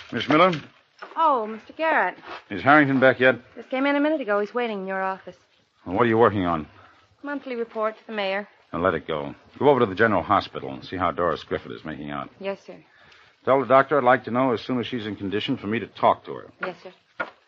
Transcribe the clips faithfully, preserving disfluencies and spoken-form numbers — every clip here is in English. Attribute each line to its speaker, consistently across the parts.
Speaker 1: Miss Miller?
Speaker 2: Oh, Mister Garrett.
Speaker 1: Is Harrington back yet?
Speaker 2: Just came in a minute ago. He's waiting in your office.
Speaker 1: Well, what are you working on?
Speaker 2: Monthly report to the mayor.
Speaker 1: Now, let it go. Go over to the General Hospital and see how Doris Griffith is making out.
Speaker 2: Yes, sir.
Speaker 1: Tell the doctor I'd like to know as soon as she's in condition for me to talk to her.
Speaker 2: Yes, sir.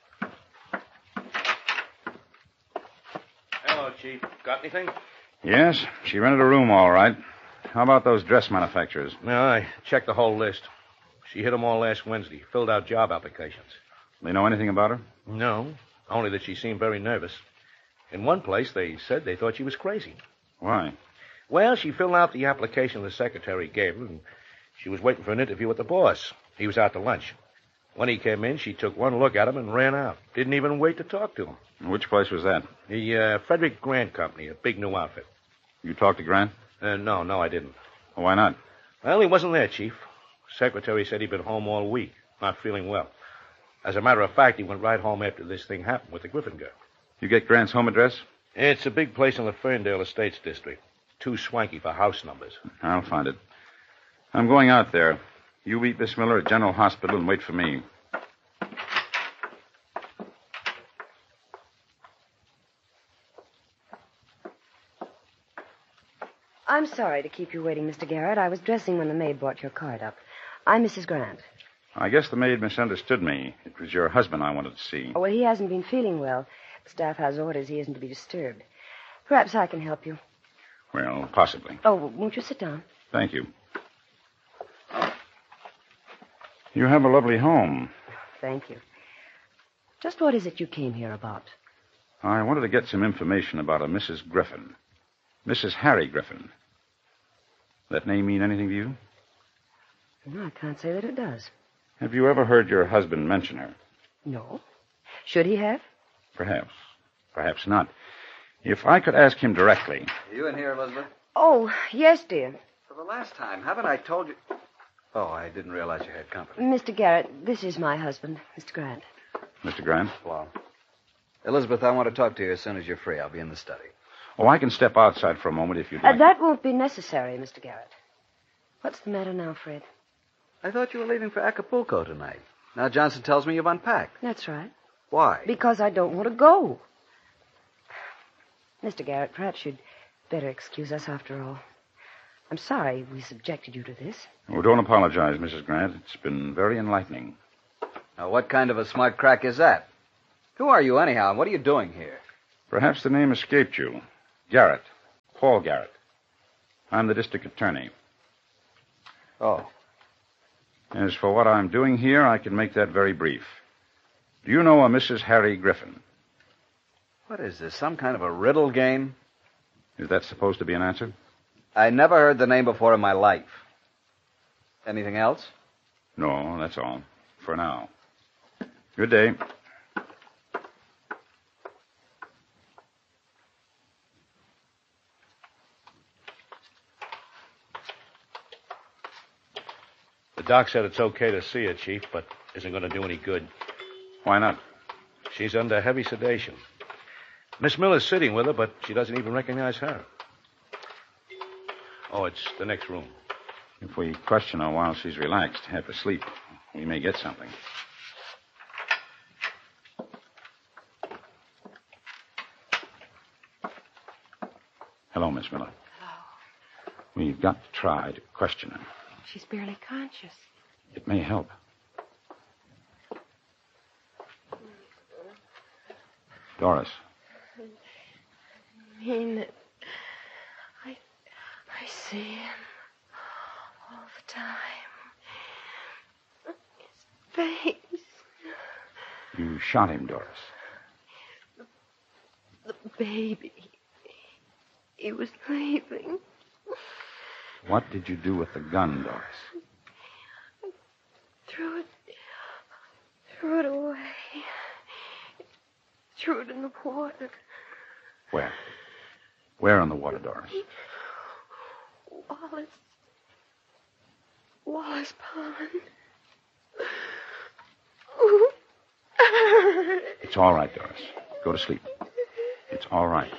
Speaker 3: Hello, Chief. Got anything?
Speaker 1: Yes, she rented a room all right. How about those dress manufacturers?
Speaker 3: No, I checked the whole list. She hit them all last Wednesday, filled out job applications.
Speaker 1: They know anything about her?
Speaker 3: No, only that she seemed very nervous. In one place, they said they thought she was crazy.
Speaker 1: Why?
Speaker 3: Well, she filled out the application the secretary gave her, and she was waiting for an interview with the boss. He was out to lunch. When he came in, she took one look at him and ran out. Didn't even wait to talk to him.
Speaker 1: Which place was that?
Speaker 3: The uh, Frederick Grant Company, a big new outfit.
Speaker 1: You talked to Grant?
Speaker 3: Uh, no, no, I didn't.
Speaker 1: Well, why not?
Speaker 3: Well, he wasn't there, Chief. Secretary said he'd been home all week, not feeling well. As a matter of fact, he went right home after this thing happened with the Griffin girl.
Speaker 1: You get Grant's home address?
Speaker 3: It's a big place in the Ferndale Estates district. Too swanky for house numbers.
Speaker 1: I'll find it. I'm going out there. You meet Miss Miller at General Hospital and wait for me.
Speaker 4: I'm sorry to keep you waiting, Mister Garrett. I was dressing when the maid brought your card up. I'm Missus Grant.
Speaker 1: I guess the maid misunderstood me. It was your husband I wanted to see.
Speaker 4: Oh, well, he hasn't been feeling well. The staff has orders he isn't to be disturbed. Perhaps I can help you.
Speaker 1: Well, possibly.
Speaker 4: Oh, won't you sit down?
Speaker 1: Thank you. You have a lovely home.
Speaker 4: Thank you. Just what is it you came here about?
Speaker 1: I wanted to get some information about a Missus Griffin. Missus Harry Griffin. That name mean anything to you?
Speaker 4: No, I can't say that it does.
Speaker 1: Have you ever heard your husband mention her?
Speaker 4: No. Should he have?
Speaker 1: Perhaps. Perhaps not. If I could ask him directly.
Speaker 5: Are you in here, Elizabeth?
Speaker 4: Oh, yes, dear.
Speaker 5: For the last time, haven't I told you... Oh, I didn't realize you had company.
Speaker 4: Mister Garrett, this is my husband, Mister Grant.
Speaker 1: Mister Grant?
Speaker 5: Hello. Elizabeth, I want to talk to you as soon as you're free. I'll be in the study.
Speaker 1: Oh, I can step outside for a moment if you'd
Speaker 4: Uh,
Speaker 1: like.
Speaker 4: that won't be necessary, Mister Garrett. What's the matter now, Fred?
Speaker 5: I thought you were leaving for Acapulco tonight. Now Johnson tells me you've unpacked.
Speaker 4: That's right.
Speaker 5: Why?
Speaker 4: Because I don't want to go. Mister Garrett, perhaps you'd better excuse us after all. I'm sorry we subjected you to this.
Speaker 1: Oh, don't apologize, Missus Grant. It's been very enlightening.
Speaker 5: Now, what kind of a smart crack is that? Who are you, anyhow, and what are you doing here?
Speaker 1: Perhaps the name escaped you. Garrett. Paul Garrett. I'm the district attorney.
Speaker 5: Oh.
Speaker 1: As for what I'm doing here, I can make that very brief. Do you know a Missus Harry Griffin?
Speaker 5: What is this, some kind of a riddle game?
Speaker 1: Is that supposed to be an answer?
Speaker 5: I never heard the name before in my life. Anything else?
Speaker 1: No, that's all. For now. Good day.
Speaker 3: The doc said it's okay to see her, Chief, but isn't going to do any good.
Speaker 1: Why not?
Speaker 3: She's under heavy sedation. Miss Miller's sitting with her, but she doesn't even recognize her. Oh, it's the next room.
Speaker 1: If we question her while she's relaxed, half asleep, we may get something. Hello, Miss Miller.
Speaker 4: Hello.
Speaker 1: We've got to try to question her.
Speaker 4: She's barely conscious.
Speaker 1: It may help. Doris.
Speaker 4: I mean that I, I see him all the time. His face.
Speaker 1: You shot him, Doris.
Speaker 4: The baby. He was leaving.
Speaker 1: What did you do with the gun, Doris?
Speaker 4: I threw it, threw it away. Threw it in the water.
Speaker 1: Where? Where in the water, Doris?
Speaker 4: Wallace. Wallace Pond.
Speaker 1: It's all right, Doris. Go to sleep. It's all right.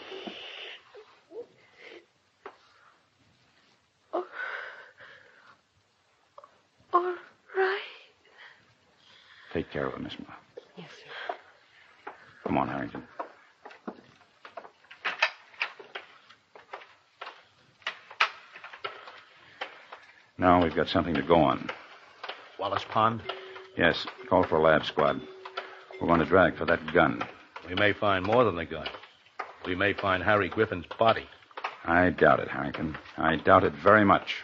Speaker 4: All right.
Speaker 1: Take care of her, Miss Ma.
Speaker 4: Yes, sir.
Speaker 1: Come on, Harrington. Now we've got something to go on.
Speaker 3: Wallace Pond?
Speaker 1: Yes, call for a lab squad. We're going to drag for that gun.
Speaker 3: We may find more than the gun. We may find Harry Griffin's body.
Speaker 1: I doubt it, Harrington. I doubt it very much.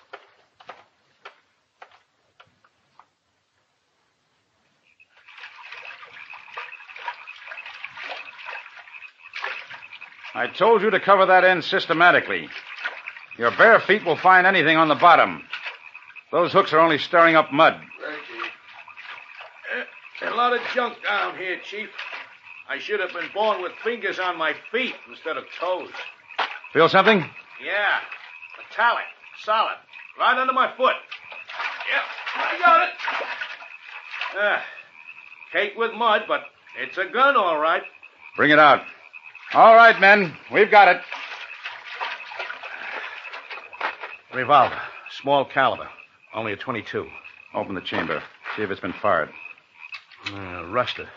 Speaker 1: I told you to cover that end systematically. Your bare feet will find anything on the bottom. Those hooks are only stirring up mud.
Speaker 3: Right, Chief. Uh, a lot of junk down here, Chief. I should have been born with fingers on my feet instead of toes.
Speaker 1: Feel something?
Speaker 3: Yeah. Metallic. Solid. Right under my foot. Yep. I got it. Ah, caked with mud, but it's a gun, all right.
Speaker 1: Bring it out. All right, men. We've got it.
Speaker 3: Revolver. Small caliber. Only a twenty-two.
Speaker 1: Open the chamber. See if it's been fired.
Speaker 3: Uh, rusted.